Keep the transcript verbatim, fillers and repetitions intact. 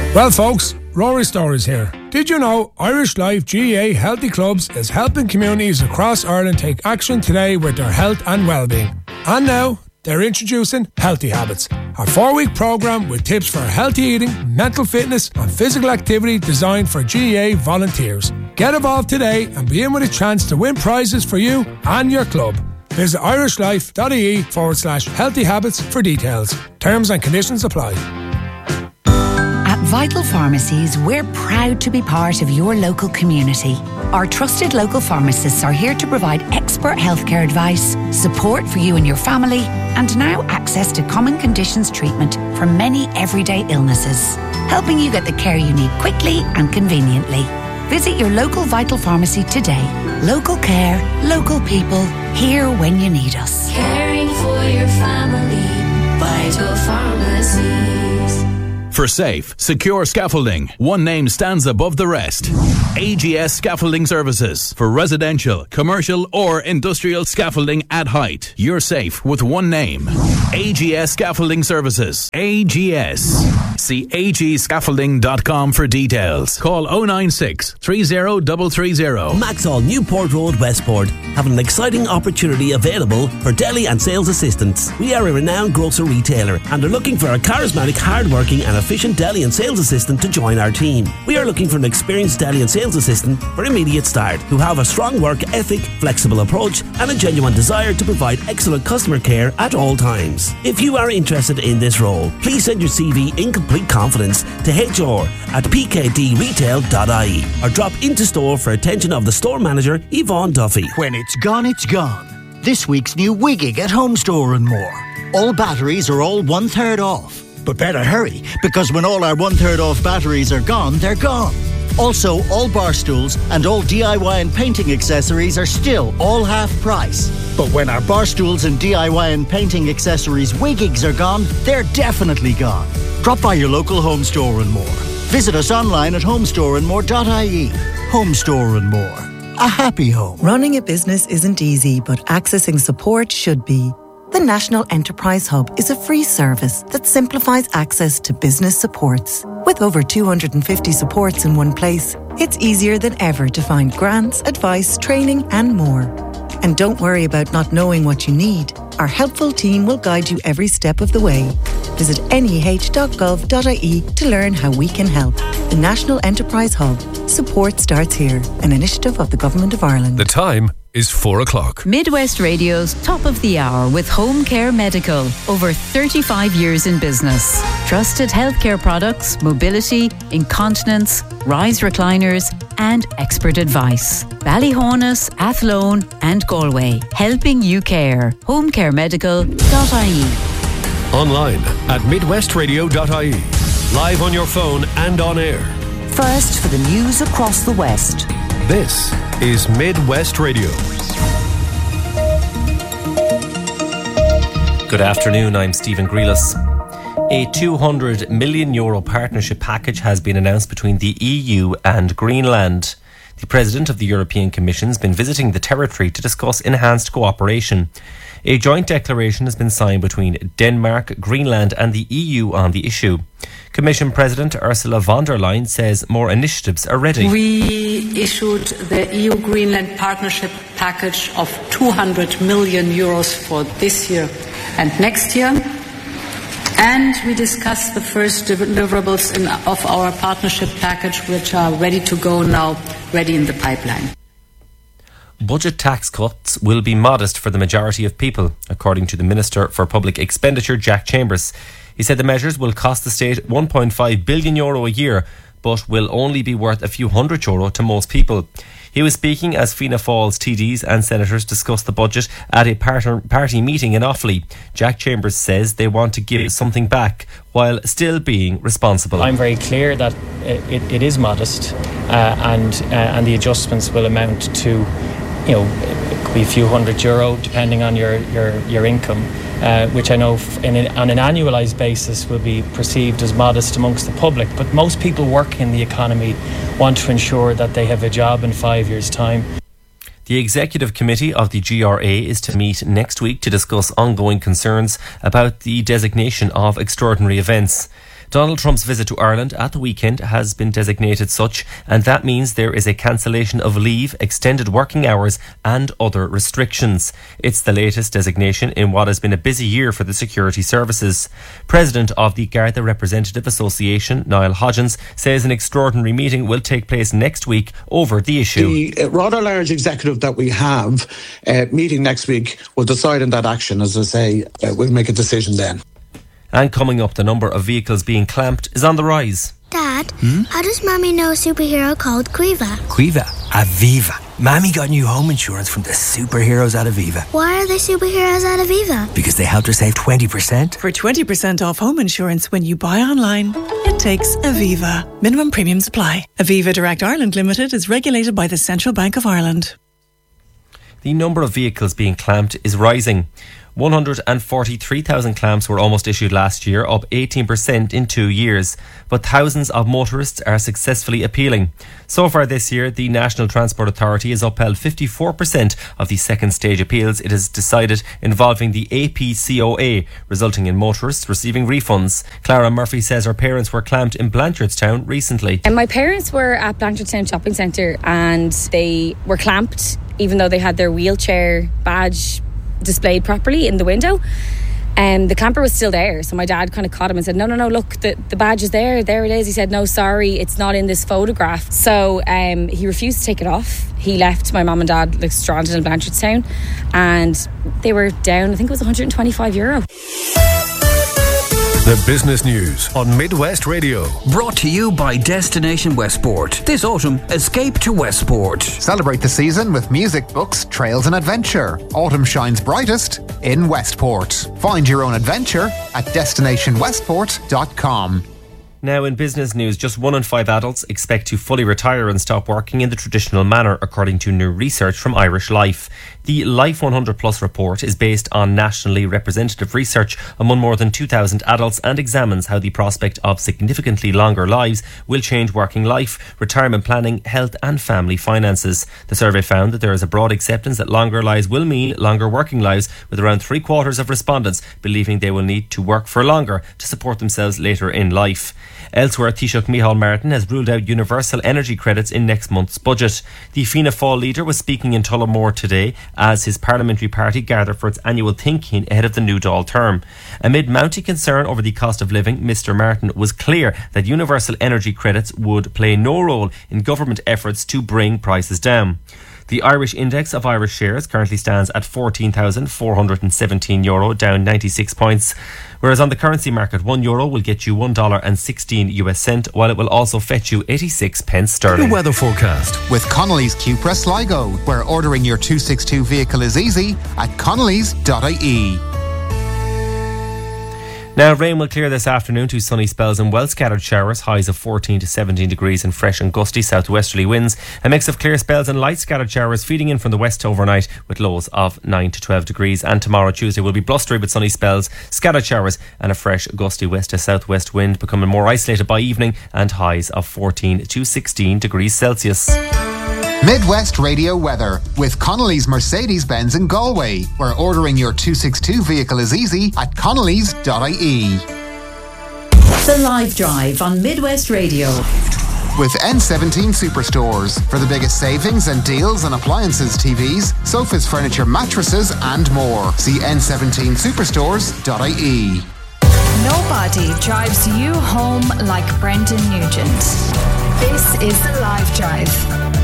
Well folks, Rory Stories here. Did you know Irish Life G A A Healthy Clubs is helping communities across Ireland take action today with their health and well-being? And now, they're introducing Healthy Habits, a four-week programme with tips for healthy eating, mental fitness and physical activity designed for G A A volunteers. Get involved today and be in with a chance to win prizes for you and your club. Visit irishlife.ie forward slash healthy habits for details. Terms and conditions apply. At Vital Pharmacies, we're proud to be part of your local community. Our trusted local pharmacists are here to provide expert healthcare advice, support for you and your family, and now access to common conditions treatment for many everyday illnesses, helping you get the care you need quickly and conveniently. Visit your local Vital Pharmacy today. Local care, local people, here when you need us. Caring for your family, Vital Pharmacies. For safe, secure scaffolding, one name stands above the rest. A G S Scaffolding Services. For residential, commercial or industrial scaffolding at height. You're safe with one name. A G S Scaffolding Services. A G S. See a g scaffolding dot com for details. Call oh nine six, three oh three three oh. Maxall Newport Road, Westport have an exciting opportunity available for deli and sales assistants. We are a renowned grocer retailer and are looking for a charismatic, hard-working and efficient deli and sales assistant to join our team. We are looking for an experienced deli and sales assistant for immediate start who have a strong work ethic, flexible approach and a genuine desire to provide excellent customer care at all times. If you are interested in this role, please send your C V in complete confidence to H R at p k d retail dot i e or drop into store for attention of the store manager Yvonne Duffy. When it's gone, it's gone. This week's new Wiggig at Home Store and More. All batteries are all one third off. But better hurry, because when all our one third off batteries are gone, they're gone. Also, all bar stools and all D I Y and painting accessories are still all half price. But when our bar stools and D I Y and painting accessories Wiggigs are gone, they're definitely gone. Drop by your local Home Store and More. Visit us online at home store and more dot i e. Home Store and More. A happy home. Running a business isn't easy, but accessing support should be. The National Enterprise Hub is a free service that simplifies access to business supports. With over two hundred fifty supports in one place, it's easier than ever to find grants, advice, training and more. And don't worry about not knowing what you need. Our helpful team will guide you every step of the way. Visit n e h dot gov dot i e to learn how we can help. The National Enterprise Hub. Support starts here. An initiative of the Government of Ireland. The time is four o'clock. Midwest Radio's Top of the Hour with Home Care Medical. Over thirty-five years in business. Trusted healthcare products, mobility, incontinence, rise recliners and expert advice. Ballyhonus, Athlone and Galway. Helping you care. home care medical dot i e. Online at midwest radio dot i e. Live on your phone and on air. First for the news across the West. This is Midwest Radio. Good afternoon, I'm Stephen Grealis. A two hundred million euro partnership package has been announced between the E U and Greenland. The President of the European Commission has been visiting the territory to discuss enhanced cooperation. A joint declaration has been signed between Denmark, Greenland and the E U on the issue. Commission President Ursula von der Leyen says more initiatives are ready. We issued the E U-Greenland Partnership Package of two hundred million euros for this year and next year. And we discussed the first deliverables in, of our partnership package, which are ready to go now, ready in the pipeline. Budget tax cuts will be modest for the majority of people, according to the Minister for Public Expenditure, Jack Chambers. He said the measures will cost the state one point five billion euro a year, but will only be worth a few hundred euro to most people. He was speaking as Fianna Fáil's T Ds and senators discussed the budget at a party meeting in Offaly. Jack Chambers says they want to give something back while still being responsible. I'm very clear that it, it is modest uh, and uh, and the adjustments will amount to, you know, it could be a few hundred euro depending on your, your, your income. Uh, which I know f- in an, on an annualised basis will be perceived as modest amongst the public. But most people working in the economy want to ensure that they have a job in five years' time. The Executive Committee of the G R A is to meet next week to discuss ongoing concerns about the designation of extraordinary events. Donald Trump's visit to Ireland at the weekend has been designated such, and that means there is a cancellation of leave, extended working hours and other restrictions. It's the latest designation in what has been a busy year for the security services. President of the Garda Representative Association, Niall Hodgins, says an extraordinary meeting will take place next week over the issue. The uh, rather large executive that we have uh, meeting next week will decide on that action. As I say, uh, we'll make a decision then. And coming up, the number of vehicles being clamped is on the rise. Dad, hmm? how does Mammy know a superhero called Quiva? Quiva? Aviva. Mammy got new home insurance from the superheroes at Aviva. Why are they superheroes at Aviva? Because they helped her save twenty percent. For twenty percent off home insurance when you buy online, it takes Aviva. Minimum premiums apply. Aviva Direct Ireland Limited is regulated by the Central Bank of Ireland. The number of vehicles being clamped is rising. one hundred forty-three thousand clamps were almost issued last year, up eighteen percent in two years. But thousands of motorists are successfully appealing. So far this year, the National Transport Authority has upheld fifty-four percent of the second stage appeals it has decided involving the A P C O A, resulting in motorists receiving refunds. Clara Murphy says her parents were clamped in Blanchardstown recently. And my parents were at Blanchardstown Shopping Centre and they were clamped even though they had their wheelchair badge displayed properly in the window. And um, the clamper was still there, so my dad kind of caught him and said, no no no look, the, the badge is there there it is. He said, no sorry, it's not in this photograph. So um, he refused to take it off. He left my mum and dad like stranded in Blanchardstown, and they were down, I think it was one hundred twenty-five euro. The business news on Midwest Radio. Brought to you by Destination Westport. This autumn, escape to Westport. Celebrate the season with music, books, trails and adventure. Autumn shines brightest in Westport. Find your own adventure at destination westport dot com. Now in business news, just one in five adults expect to fully retire and stop working in the traditional manner, according to new research from Irish Life. The Life one hundred plus report is based on nationally representative research among more than two thousand adults and examines how the prospect of significantly longer lives will change working life, retirement planning, health and family finances. The survey found that there is a broad acceptance that longer lives will mean longer working lives, with around three quarters of respondents believing they will need to work for longer to support themselves later in life. Elsewhere, Taoiseach Micheál Martin has ruled out universal energy credits in next month's budget. The Fianna Fáil leader was speaking in Tullamore today as his parliamentary party gathered for its annual thinking ahead of the new Dáil term. Amid mounting concern over the cost of living, Mr Martin was clear that universal energy credits would play no role in government efforts to bring prices down. The Irish index of Irish shares currently stands at fourteen thousand four hundred seventeen euro, down ninety-six points. Whereas on the currency market, one euro will get you one dollar and sixteen US cent, while it will also fetch you eighty-six pence sterling. The weather forecast with Connolly's Cupra Sligo, where ordering your two sixty-two vehicle is easy at connellys dot I E. Now, rain will clear this afternoon to sunny spells and well scattered showers, highs of fourteen to seventeen degrees and fresh and gusty southwesterly winds. A mix of clear spells and light scattered showers feeding in from the west overnight with lows of nine to twelve degrees. And tomorrow, Tuesday, will be blustery with sunny spells, scattered showers and a fresh gusty west to southwest wind, becoming more isolated by evening, and highs of fourteen to sixteen degrees Celsius. Midwest Radio weather with Connolly's Mercedes-Benz in Galway, where ordering your two sixty-two vehicle is easy at connellys dot I E. The Live Drive on Midwest Radio. With N seventeen Superstores for the biggest savings and deals on appliances, T Vs, sofas, furniture, mattresses and more. See N seventeen superstores dot I E. Nobody drives you home like Brendan Nugent. This is The Live Drive.